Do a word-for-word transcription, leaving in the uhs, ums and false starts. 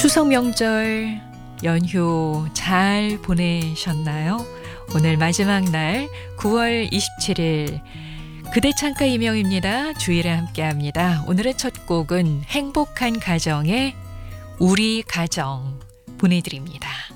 추석 명절 연휴 잘 보내셨나요? 오늘 마지막 날 구월 이십칠일 그대 창가 이명입니다. 주일에 함께합니다. 오늘의 첫 곡은 행복한 가정의 우리 가정 보내드립니다.